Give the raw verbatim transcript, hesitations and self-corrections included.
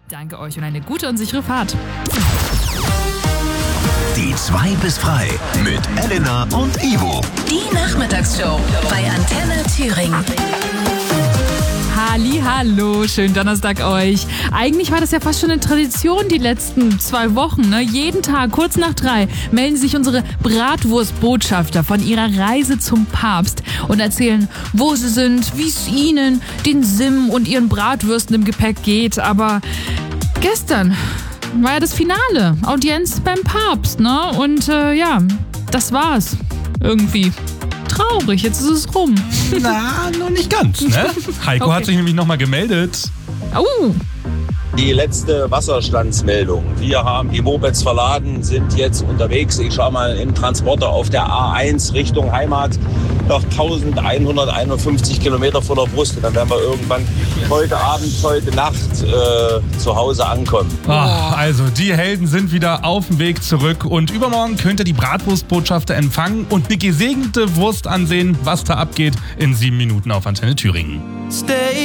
Danke euch und eine gute und sichere Fahrt. Die zwei bis frei mit Elena und Ivo. Die Nachmittagsshow bei Antenne Thüringen. Halli, hallo, schönen Donnerstag euch. Eigentlich war das ja fast schon eine Tradition die letzten zwei Wochen. Ne? Jeden Tag, kurz nach drei, melden sich unsere Bratwurstbotschafter von ihrer Reise zum Papst und erzählen, wo sie sind, wie es ihnen, den Sim und ihren Bratwürsten im Gepäck geht. Aber gestern war ja das Finale, Audienz beim Papst, ne? Und äh, ja, das war's. Irgendwie. Traurig, jetzt ist es rum. Na, noch nicht ganz, ne? Heiko Okay. hat sich nämlich nochmal gemeldet. Oh, Die letzte Wasserstandsmeldung. Wir haben die Mopeds verladen, sind jetzt unterwegs. Ich schaue mal im Transporter auf der A eins Richtung Heimat. Noch elfhunderteinundfünfzig Kilometer vor der Brust. Und dann werden wir irgendwann heute Abend, heute Nacht äh, zu Hause ankommen. Ach, also, die Helden sind wieder auf dem Weg zurück. Und übermorgen könnt ihr die Bratwurstbotschafter empfangen und eine gesegnete Wurst ansehen, was da abgeht in sieben Minuten auf Antenne Thüringen. Stay